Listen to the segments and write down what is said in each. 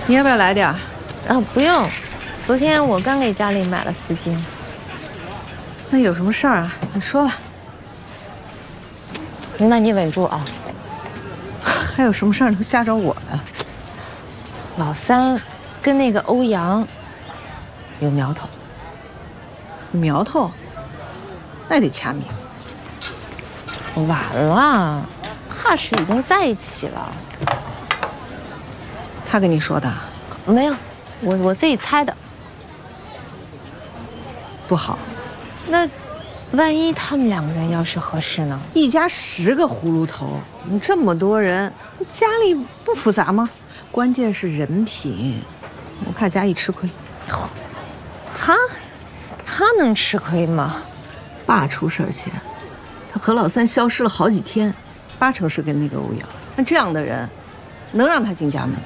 你要不要来点儿？ 啊，不用，昨天我刚给家里买了丝巾。 那有什么事儿啊？你说吧。 那你稳住啊！ 还有什么事儿能吓着我呀？ 老三跟那个欧阳有苗头。 苗头？那得掐灭。 晚了，怕是已经在一起了。 他跟你说的？ 没有，我自己猜的。 不好。 那万一他们两个人要是合适呢？ 一家10个葫芦头，你这么多人，家里不复杂吗？关键是人品，我怕嘉义吃亏。 他能吃亏吗？ 爸出事儿前，他和老三消失了好几天，8成是跟那个欧阳。那这样的人，能让他进家门？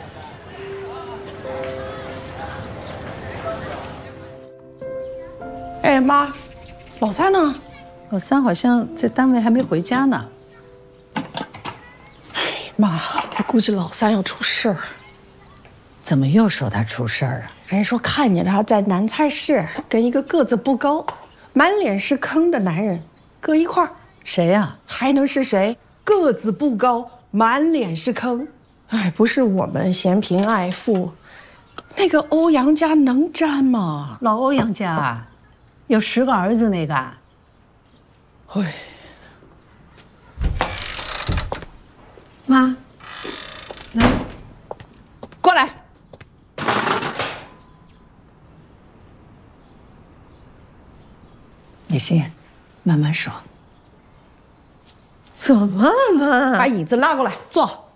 哎妈，老三呢？ 老三好像在单位还没回家呢。 哎妈，我估计老三要出事儿。 怎么又说他出事儿啊？ 人说看见他在南菜市跟一个个子不高、满脸是坑的男人搁一块儿。 谁呀？ 还能是谁？个子不高，满脸是坑。哎，不是我们嫌贫爱富，那个欧阳家能沾吗？ 老欧阳家啊，有10个儿子那个。 哎， 妈，来， 过来。 你先慢慢说。 怎么了，妈？ 把椅子拉过来坐。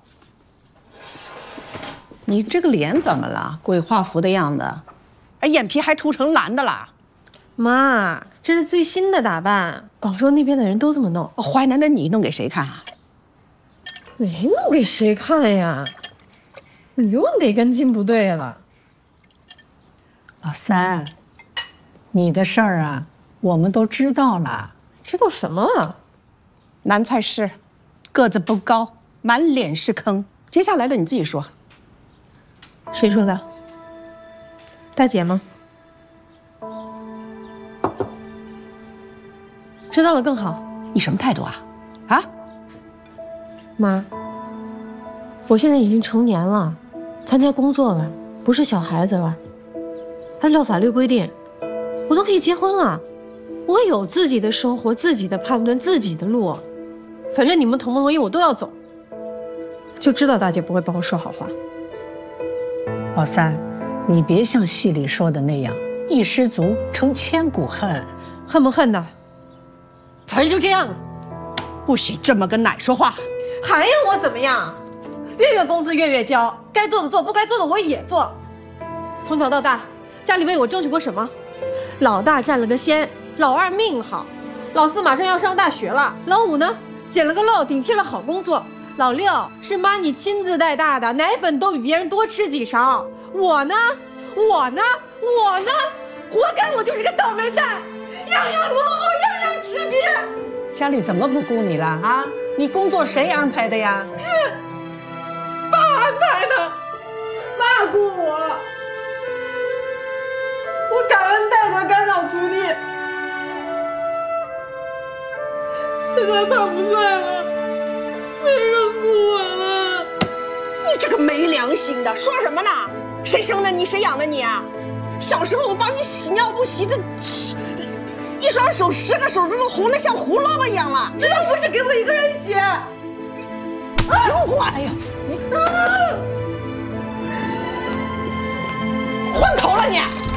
你这个脸怎么了？鬼画符的样子，哎，眼皮还涂成蓝的啦。 妈，这是最新的打扮，广州那边的人都这么弄。 淮南的你弄给谁看啊？ 没弄给谁看呀？你又哪根筋不对了？ 老三，你的事儿啊，我们都知道了。 知道什么了？ 南菜市，个子不高，满脸是坑。接下来的你自己说。 谁说的？大姐吗？知道了更好。 你什么态度啊？啊？ 妈，我现在已经成年了，参加工作了，不是小孩子了。按照法律规定，我都可以结婚了。我有自己的生活，自己的判断，自己的路。反正你们同不同意，我都要走。就知道大姐不会帮我说好话。 老三，你别像戏里说的那样，一失足成千古恨。 恨不恨的，反正就这样了。 不许这么跟奶说话。 还要我怎么样？月工资月交，该做的做，不该做的我也做。从小到大，家里为我争取过什么？老大占了个先，老二命好，老四马上要上大学了，老五呢捡了个漏，顶替了好工作，老六是妈你亲自带大的，奶粉都比别人多吃几勺。我呢，活该我就是个倒霉蛋，样样落后，样样吃瘪。 家里怎么不顾你了啊？你工作谁安排的呀？ 是爸安排的，爸顾我，我感恩戴德，肝脑涂地。现在爸不在了，没人顾我了。 你这个没良心的，说什么呢？谁生的你，谁养的你啊？小时候我帮你洗尿布，洗的一双手10个手指头红的像胡萝卜一样了。 这又不是给我一个人洗。 给我！哎呀，你昏头了你！